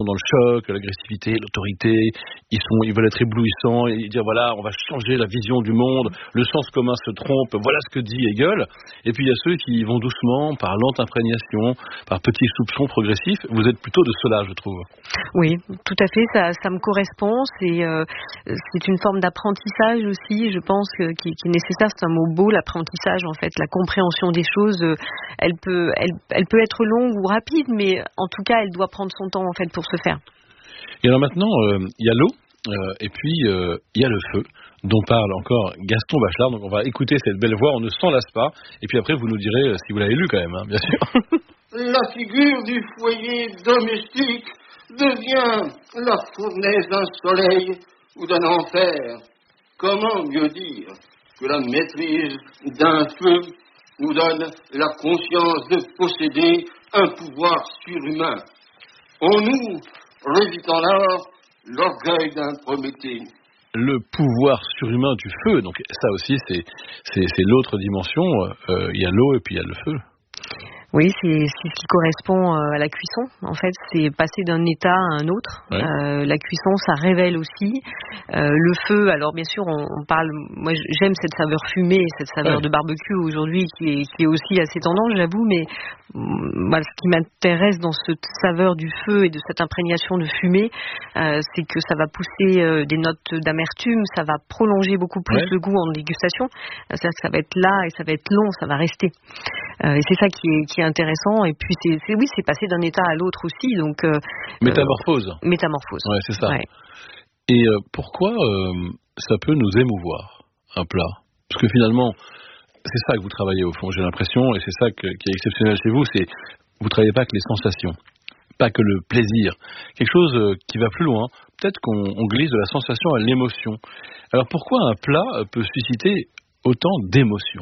dans le choc, l'agressivité, l'autorité. Ils veulent être éblouissants et dire voilà, on va changer la vision du monde. Le sens commun se trompe. Voilà ce que dit Hegel. Et puis il y a ceux qui vont doucement, par lente imprégnation, par petits soupçons progressifs. Vous êtes plutôt de cela, je trouve. Oui, tout à fait. Ça me correspond. C'est une forme d'apprentissage aussi, je pense, qui est nécessaire. C'est un mot beau, l'apprentissage, en fait. La compréhension des choses, elle peut être longue ou rapide, mais en tout cas, elle doit prendre son temps, en fait, pour se faire. Et alors maintenant, il y a l'eau, et puis il y a le feu, dont parle encore Gaston Bachelard. Donc on va écouter cette belle voix, on ne s'en lasse pas. Et puis après, vous nous direz si vous l'avez lu quand même, hein, bien sûr. La figure du foyer domestique devient la fournaise d'un soleil ou d'un enfer. Comment mieux dire que la maîtrise d'un feu nous donne la conscience de posséder un pouvoir surhumain. En nous réside alors l'orgueil d'un Prométhée. Le pouvoir surhumain du feu, donc ça aussi c'est l'autre dimension. Il y a l'eau et puis il y a le feu. Oui, c'est ce qui correspond à la cuisson. En fait, c'est passer d'un état à un autre. Ouais. La cuisson, ça révèle aussi. Le feu, alors bien sûr, on parle. Moi, j'aime cette saveur fumée, cette saveur de barbecue aujourd'hui, qui est aussi assez tendance, j'avoue. Mais voilà, ce qui m'intéresse dans cette saveur du feu et de cette imprégnation de fumée, c'est que ça va pousser des notes d'amertume, ça va prolonger beaucoup plus le goût en dégustation. C'est-à-dire que ça va être là et ça va être long, ça va rester. Et c'est ça qui est intéressant. Et puis c'est passer d'un état à l'autre aussi. Donc métamorphose. Métamorphose. Ouais, c'est ça. Ouais. Et pourquoi ça peut nous émouvoir un plat? Parce que finalement, c'est ça que vous travaillez au fond. J'ai l'impression, et c'est ça qui est exceptionnel chez vous, c'est vous travaillez pas que les sensations, pas que le plaisir. Quelque chose qui va plus loin. Peut-être qu'on glisse de la sensation à l'émotion. Alors pourquoi un plat peut susciter autant d'émotions?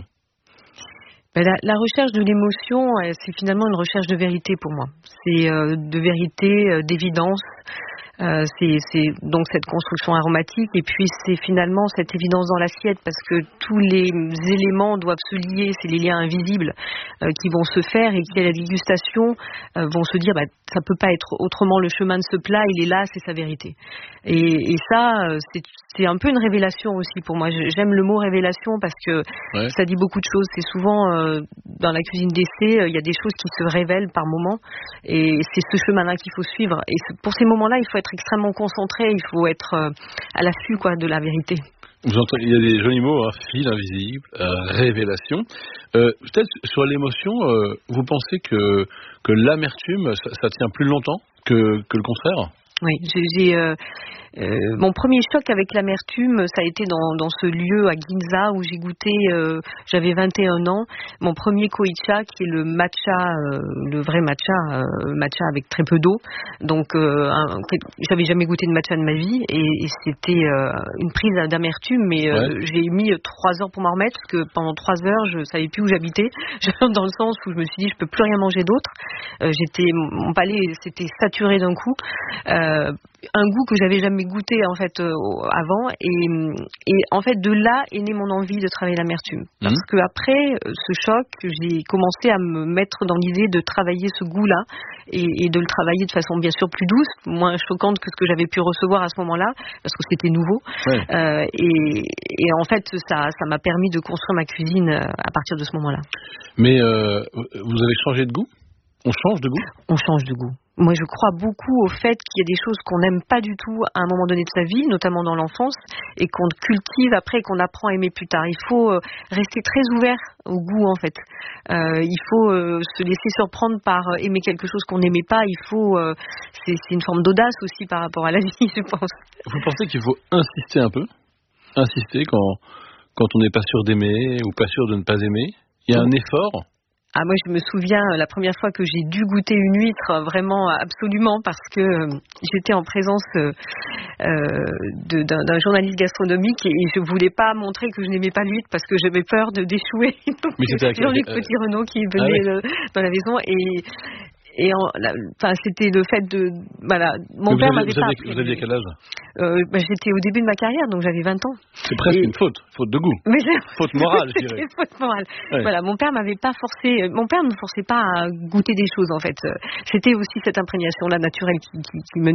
La recherche de l'émotion, c'est finalement une recherche de vérité pour moi. C'est de vérité, d'évidence. C'est donc cette construction aromatique et puis c'est finalement cette évidence dans l'assiette parce que tous les éléments doivent se lier, c'est les liens invisibles qui vont se faire et qui à la dégustation vont se dire ça peut pas être autrement, le chemin de ce plat il est là, c'est sa vérité. Et ça c'est un peu une révélation aussi pour moi. J'aime le mot révélation parce que ça dit beaucoup de choses. C'est souvent dans la cuisine d'essai, il y a des choses qui se révèlent par moment et c'est ce chemin-là qu'il faut suivre. Et pour ces moments-là, il faut être extrêmement concentré, il faut être à l'affût de la vérité. Vous entendez, il y a des jolis mots, hein, fil invisible, révélation. Peut-être sur l'émotion, vous pensez que l'amertume, ça tient plus longtemps que le contraire? Oui, mon premier choc avec l'amertume, ça a été dans ce lieu à Ginza où j'ai goûté, j'avais 21 ans, mon premier koicha qui est le matcha, le vrai matcha avec très peu d'eau. Donc, j'avais jamais goûté de matcha de ma vie et c'était une prise d'amertume, mais j'ai mis 3 heures pour m'en remettre parce que pendant 3 heures, je savais plus où j'habitais. Dans le sens où je me suis dit, je peux plus rien manger d'autre. Mon palais s'était saturé d'un coup. Un goût que j'avais jamais goûté en fait avant et en fait de là est née mon envie de travailler l'amertume parce que après ce choc j'ai commencé à me mettre dans l'idée de travailler ce goût là et de le travailler de façon bien sûr plus douce, moins choquante que ce que j'avais pu recevoir à ce moment-là parce que c'était nouveau et en fait ça m'a permis de construire ma cuisine à partir de ce moment-là. Mais vous avez changé de goût? On change de goût? On change de goût. Moi, je crois beaucoup au fait qu'il y a des choses qu'on n'aime pas du tout à un moment donné de sa vie, notamment dans l'enfance, et qu'on cultive après et qu'on apprend à aimer plus tard. Il faut rester très ouvert au goût, en fait. Il faut se laisser surprendre par aimer quelque chose qu'on n'aimait pas. C'est une forme d'audace aussi par rapport à la vie, je pense. Vous pensez qu'il faut insister un peu? Insister quand on n'est pas sûr d'aimer ou pas sûr de ne pas aimer? Il y a un effort? Ah, moi, je me souviens la première fois que j'ai dû goûter une huître, vraiment absolument, parce que j'étais en présence d'un journaliste gastronomique et je voulais pas montrer que je n'aimais pas l'huître parce que j'avais peur d'échouer. Donc, Jean-Luc Petit-Renaud qui venait dans la maison c'était le fait de... Voilà, mon père m'avait pas appris. Vous aviez quel âge? J'étais au début de ma carrière, donc j'avais 20 ans. C'est presque une faute de goût. Faute morale, je dirais. Faute morale. Ouais. Voilà, mon père m'avait pas forcé... Mon père ne me forçait pas à goûter des choses, en fait. C'était aussi cette imprégnation-là naturelle qui me